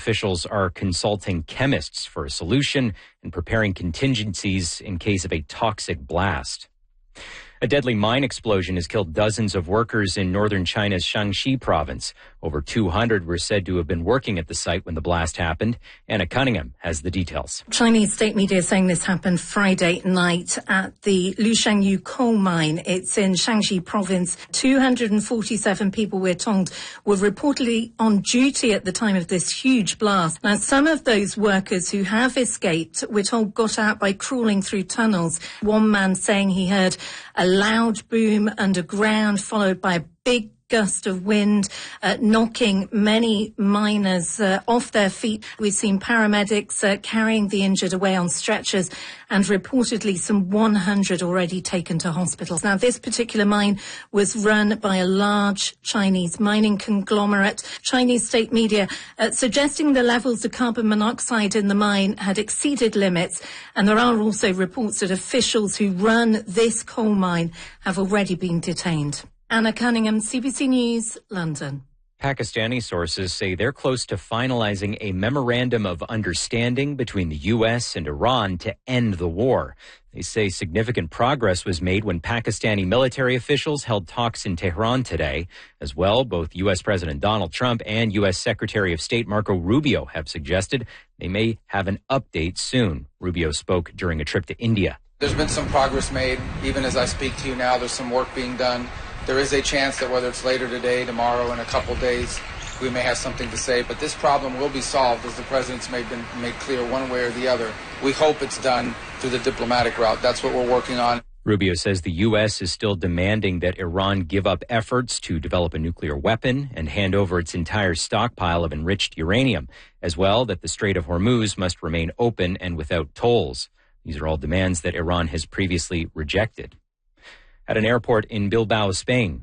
officials are consulting chemists for a solution and preparing contingencies in case of a toxic blast. A deadly mine explosion has killed dozens of workers in northern China's Shaanxi province. Over 200 were said to have been working at the site when the blast happened. Anna Cunningham has the details. Chinese state media saying this happened Friday night at the Lushangyu coal mine. It's in Shaanxi province. 247 people, we're told, were reportedly on duty at the time of this huge blast. Now, some of those workers who have escaped, we're told, got out by crawling through tunnels. One man saying he heard a loud boom underground, followed by a big gust of wind, knocking many miners off their feet. We've seen paramedics carrying the injured away on stretchers, and reportedly some 100 already taken to hospitals. Now, this particular mine was run by a large Chinese mining conglomerate. Chinese state media suggesting the levels of carbon monoxide in the mine had exceeded limits, and there are also reports that officials who run this coal mine have already been detained. Anna Cunningham, CBC News, London. Pakistani sources say they're close to finalizing a memorandum of understanding between the U.S. and Iran to end the war. They say significant progress was made when Pakistani military officials held talks in Tehran today. As well, both U.S. President Donald Trump and U.S. Secretary of State Marco Rubio have suggested they may have an update soon. Rubio spoke during a trip to India. There's been some progress made. Even as I speak to you now, there's some work being done. There is a chance that whether it's later today, tomorrow, in a couple days, we may have something to say. But this problem will be solved, as the president's made clear one way or the other. We hope it's done through the diplomatic route. That's what we're working on. Rubio says the U.S. is still demanding that Iran give up efforts to develop a nuclear weapon and hand over its entire stockpile of enriched uranium, as well that the Strait of Hormuz must remain open and without tolls. These are all demands that Iran has previously rejected. At an airport in Bilbao, Spain,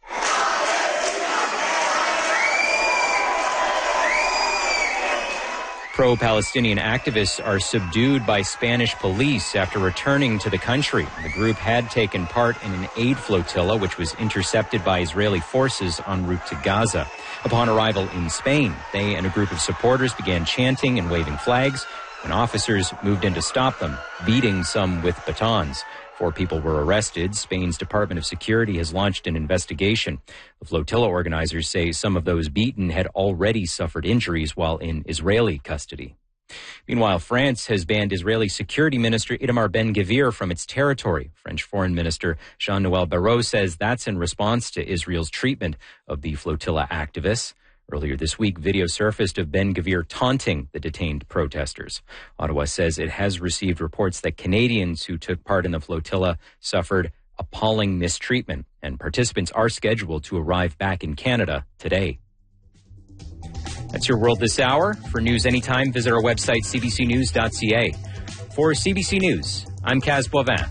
pro-Palestinian activists are subdued by Spanish police after returning to the country. The group had taken part in an aid flotilla, which was intercepted by Israeli forces en route to Gaza. Upon arrival in Spain, they and a group of supporters began chanting and waving flags when officers moved in to stop them, beating some with batons. 4 people were arrested. Spain's Department of Security has launched an investigation. The flotilla organizers say some of those beaten had already suffered injuries while in Israeli custody. Meanwhile, France has banned Israeli Security Minister Itamar Ben-Gvir from its territory. French Foreign Minister Jean-Noël Barrot says that's in response to Israel's treatment of the flotilla activists. Earlier this week, video surfaced of Ben-Gvir taunting the detained protesters. Ottawa says it has received reports that Canadians who took part in the flotilla suffered appalling mistreatment, and participants are scheduled to arrive back in Canada today. That's your world this hour. For news anytime, visit our website, cbcnews.ca. For CBC News, I'm Kaz Boivin.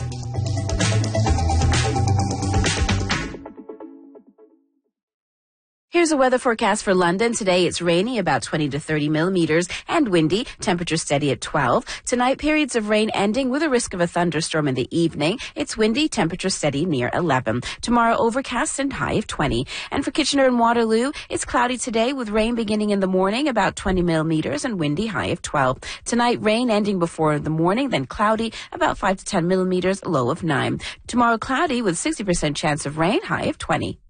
Here's a weather forecast for London. Today it's rainy, about 20 to 30 millimeters, and windy, temperature steady at 12. Tonight, periods of rain ending with a risk of a thunderstorm in the evening. It's windy, temperature steady near 11. Tomorrow, overcast and high of 20. And for Kitchener and Waterloo, it's cloudy today with rain beginning in the morning, about 20 millimeters, and windy, high of 12. Tonight, rain ending before the morning, then cloudy, about 5 to 10 millimeters, low of 9. Tomorrow, cloudy with 60% chance of rain, high of 20.